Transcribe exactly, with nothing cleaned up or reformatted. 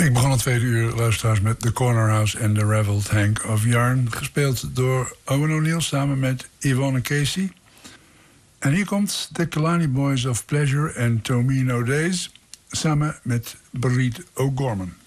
Ik begon het tweede uur, luisteraars, met The Corner House en The Raveled Hank of Yarn. Gespeeld door Owen O'Neill samen met Yvonne Casey. En hier komt The Killarney Boys of Pleasure en Tomino Days samen met Bríd O'Gorman.